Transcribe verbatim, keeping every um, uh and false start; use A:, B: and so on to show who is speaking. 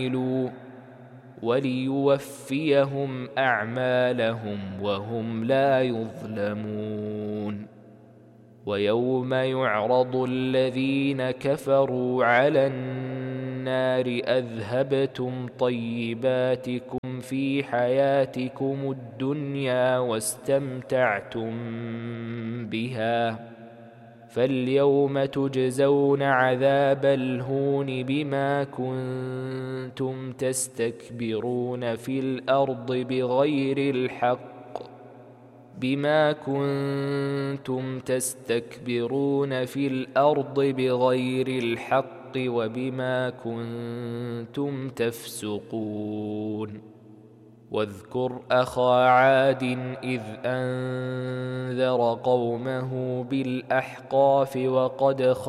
A: عملوا وليوفيهم أعمالهم وهم لا يظلمون. ويوم يعرض الذين كفروا على النار أذهبتم طيباتكم في حياتكم الدنيا واستمتعتم بها فاليوم تجزون عذاب الهون بما كنتم تستكبرون في الأرض بغير الحق بما كنتم تستكبرون في الأرض بغير الحق وبما كنتم تفسقون. واذكر أخا عاد إذ أنذر قومه بالأحقاف وقد